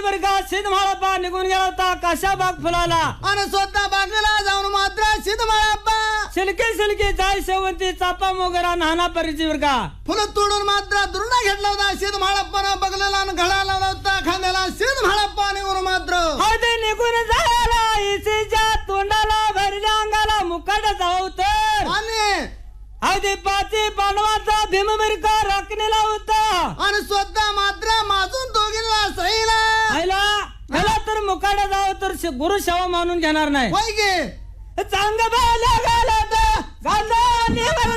बर का सिद्धमाळप्पा निघून गेला होता कशा बाग फुलाला आणि स्वतः बागेला जाऊन मात्र सिद्धमाळप्पा सिलकी सिलकी जाय शेवंती चापा मोगरा नाना परिची बर का फुलं तोडून मात्र दुर्डा घेतला होता सिद्धमाळप्पानं बगलेला आणि घडा लावला होता खांद्याला सिद्धमाळप्पा निघून मात्र हळदी निघून जायला इसीच्या तोंडाला भरल्या अंगाला मुकाट जाऊ तर आणि हळदी पाची पांडवाचा भीमबिरका राखणीला होता आणि स्वतः मात्र माजून दोघींना सहीला ह्याला तर मुकाट जाऊ तर गुरु सेवा मानून घेणार नाही होय गे चांग